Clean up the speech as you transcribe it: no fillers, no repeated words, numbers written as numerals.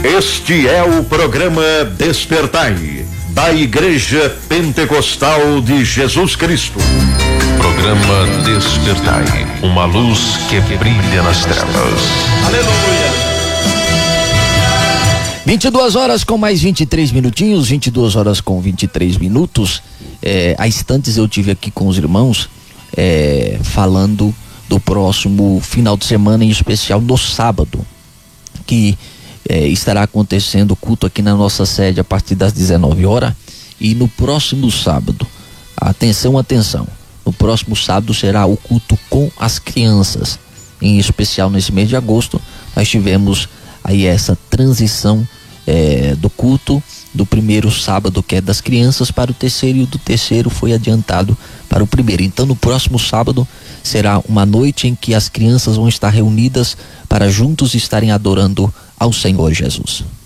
Este é o programa Despertai, da Igreja Pentecostal de Jesus Cristo. Programa Despertai, uma luz que brilha nas trevas. Aleluia. 22 horas com mais 23 minutinhos, 22 horas com 23 minutos. Há instantes eu tive aqui com os irmãos falando do próximo final de semana, em especial no sábado, que estará acontecendo o culto aqui na nossa sede a partir das 19 horas. E no próximo sábado, atenção, no próximo sábado será o culto com as crianças. Em especial nesse mês de agosto, nós tivemos aí essa transição do culto do primeiro sábado, que é das crianças, para o terceiro, e o do terceiro foi adiantado para o primeiro. Então no próximo sábado será uma noite em que as crianças vão estar reunidas para juntos estarem adorando ao Senhor Jesus.